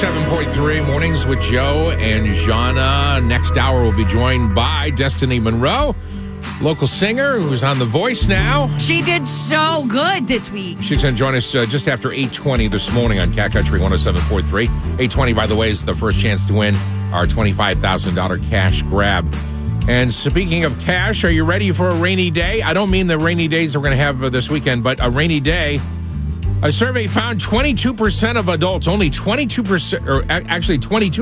7.3 Mornings with Joe and Jana. Next hour, we'll be joined by Destiny Monroe, local singer who's on The Voice now. She did so good this week. She's going to join us just after 8:20 this morning on Cat Country 107.3. 8:20, by the way, is the first chance to win our $25,000 cash grab. And speaking of cash, are you ready for a rainy day? I don't mean the rainy days we're going to have this weekend, but a rainy day. A survey found 22% of adults, only 22%, or actually 22%